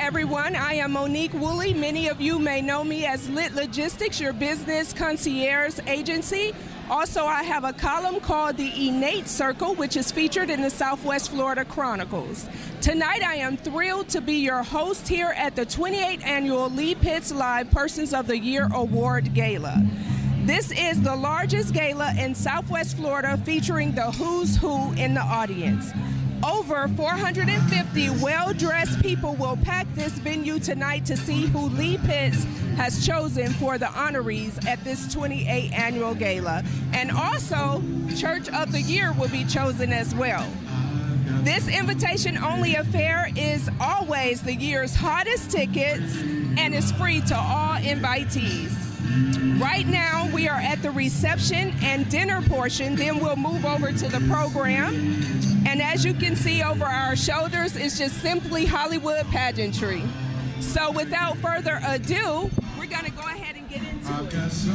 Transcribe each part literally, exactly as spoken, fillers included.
everyone. I am Monique Woolley. Many of you may know me as Lit Logistics, your business concierge agency. Also, I have a column called The Innate Circle, which is featured in the Southwest Florida Chronicles. Tonight, I am thrilled to be your host here at the twenty-eighth Annual Lee Pitts Live Persons of the Year Award Gala. This is the largest gala in Southwest Florida featuring the who's who in the audience. Over four hundred fifty well-dressed people will pack this venue tonight to see who Lee Pitts has chosen for the honorees at this twenty-eighth Annual Gala. And also, Church of the Year will be chosen as well. This invitation-only affair is always the year's hottest tickets and is free to all invitees. Right now, we are at the reception and dinner portion, then we'll move over to the program. And as you can see over our shoulders, it's just simply Hollywood pageantry. So without further ado, we're gonna go ahead and get into it. So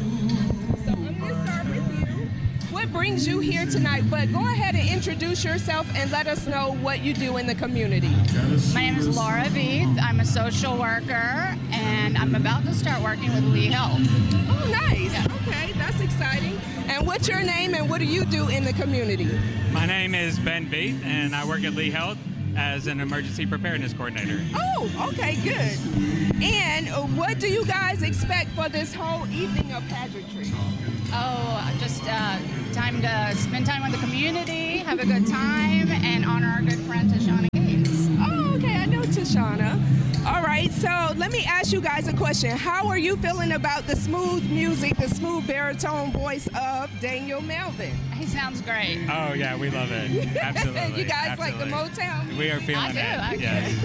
I'm gonna start with you. What brings you here tonight? But go ahead and introduce yourself and let us know what you do in the community. My name is Laura Veith. I'm a social worker, and I'm about to start working with Lee Health. Oh, nice. Yeah. Okay, that's exciting. And what's your name and what do you do in the community? My name is Ben Veith, and I work at Lee Health as an emergency preparedness coordinator. Oh, okay, good. And what do you guys expect for this whole evening of pageantry? Oh, just uh, time to spend time with the community, have a good time, and honor our good friend Tashana Gaines. Oh, okay, I know Tashana. All right, so let me ask you guys a question. How are you feeling about the smooth music, the smooth baritone voice of Daniel Melvin? He sounds great. Oh, yeah, we love it. Absolutely. You guys Absolutely. like the Motown? We are feeling I do, it. I do. Yes.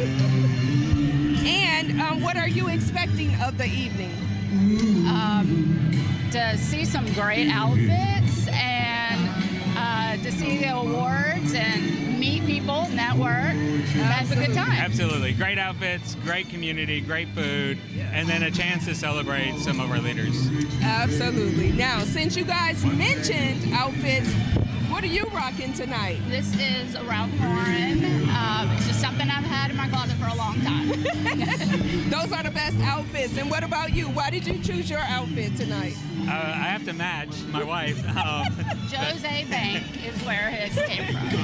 And um, what are you expecting of the evening? Um, to see some great outfits and uh, to see the awards and meet people, network. Have a good time. Absolutely. Great outfits, great community, great food, and then a chance to celebrate some of our leaders. Absolutely. Now, since you guys mentioned outfits, what are you rocking tonight? This is Ralph Lauren. Um, it's just something I've had in my closet for a long time. Those are the best outfits. And what about you? Why did you choose your outfit tonight? Uh, I have to match my wife. Um, Jose Bank is where his came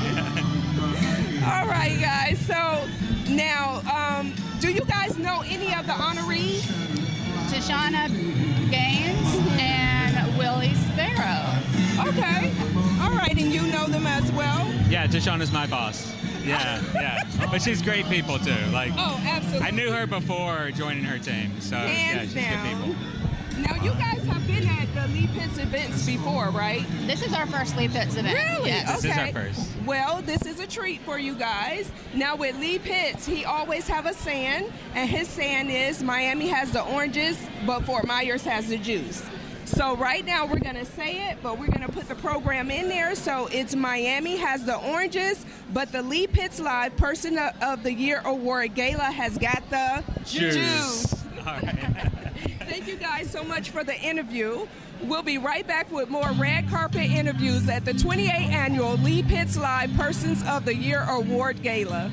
from. All right, guys. So now, um, do you guys know any of the honorees? Tashana Gaines and Willie Sparrow. Okay. All right, and you know them as well? yeah, Tashana's my boss. Yeah, yeah. But she's great people, too. Like, Oh, absolutely. I knew her before joining her team. So, yeah, Hands she's down. good people. Now, you guys have been at the Lee Pitts events before, right? This is our first Lee Pitts event. Really? Yes. This is our Okay. first. Well, this is a treat for you guys. Now, with Lee Pitts, he always have a saying, and his saying is, Miami has the oranges, but Fort Myers has the juice. So right now, we're going to say it, but we're going to put the program in there. So it's Miami has the oranges, but the Lee Pitts Live Person of the Year Award Gala has got the Juice. juice. All right. Thank you guys so much for the interview. We'll be right back with more red carpet interviews at the twenty-eighth Annual Lee Pitts Live Persons of the Year Award Gala.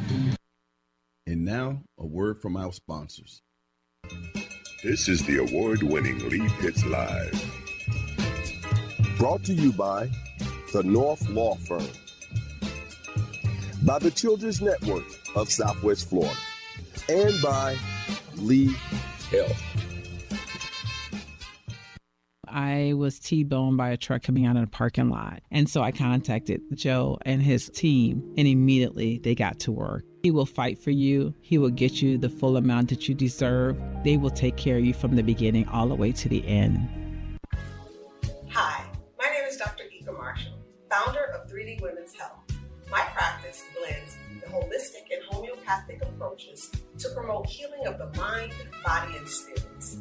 And now, a word from our sponsors. This is the award-winning Lee Pitts Live. Brought to you by the North Law Firm, by the Children's Network of Southwest Florida, and by Lee Health. I was T-boned by a truck coming out of the parking lot. And so I contacted Joe and his team, and immediately they got to work. He will fight for you. He will get you the full amount that you deserve. They will take care of you from the beginning all the way to the end. Hi, my name is Doctor Ika Marshall, founder of three D Women's Health. My practice blends the holistic and homeopathic approaches to promote healing of the mind, body, and spirits.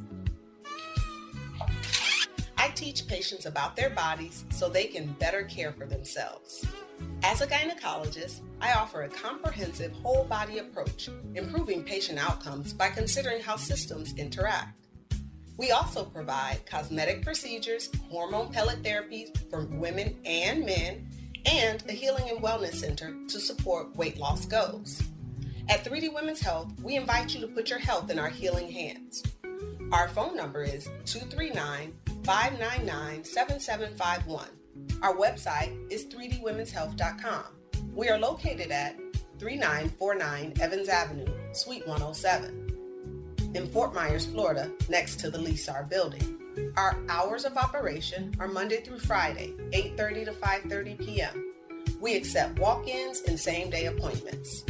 I teach patients about their bodies so they can better care for themselves. As a gynecologist, I offer a comprehensive whole body approach, improving patient outcomes by considering how systems interact. We also provide cosmetic procedures, hormone pellet therapies for women and men, and a healing and wellness center to support weight loss goals. At three D Women's Health, we invite you to put your health in our healing hands. Our phone number is two three nine, five nine nine, seven seven five one. Our website is three d women's health dot com. We are located at thirty-nine forty-nine Evans Avenue, Suite one oh seven, in Fort Myers, Florida, next to the Lysar building. Our hours of operation are Monday through Friday, eight thirty to five thirty p.m. We accept walk-ins and same-day appointments.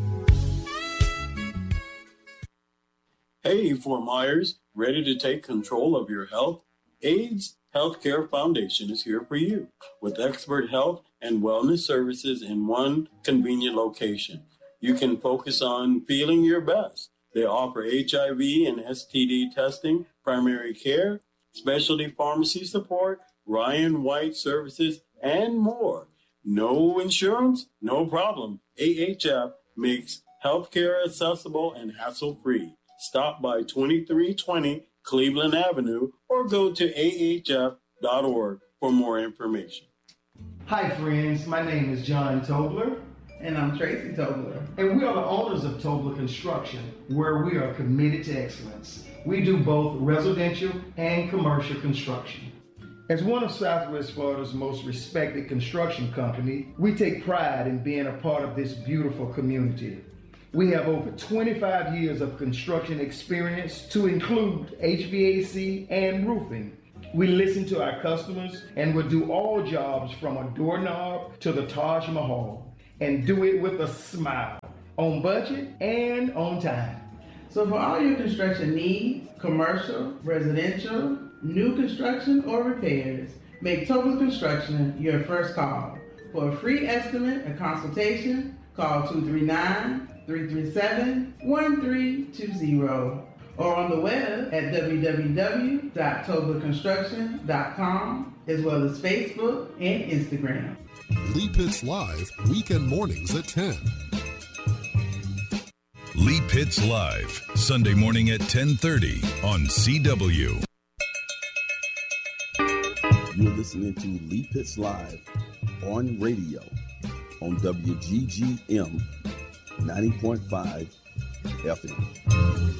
Hey, Fort Myers, ready to take control of your health? AIDS Healthcare Foundation is here for you with expert health and wellness services in one convenient location. You can focus on feeling your best. They offer H I V and S T D testing, primary care, specialty pharmacy support, Ryan White services, and more. No insurance? No problem. A H F makes healthcare accessible and hassle-free. Stop by twenty-three twenty Cleveland Avenue or go to A H F dot org for more information. Hi friends, my name is John Tobler. And I'm Tracy Tobler. And we are the owners of Tobler Construction, where we are committed to excellence. We do both residential and commercial construction. As one of Southwest Florida's most respected construction company, we take pride in being a part of this beautiful community. We have over twenty-five years of construction experience to include H V A C and roofing. We listen to our customers and will do all jobs from a doorknob to the Taj Mahal and do it with a smile, on budget and on time. So for all your construction needs, commercial, residential, new construction, or repairs, make Tobler Construction your first call. For a free estimate and consultation, call two three nine, three three seven, one three two zero or on the web at w w w dot tobler construction dot com, as well as Facebook and Instagram. Lee Pitts Live, weekend mornings at ten. Lee Pitts Live, Sunday morning at ten thirty on C W. You're listening to Lee Pitts Live on radio on W G G M ninety point five F M.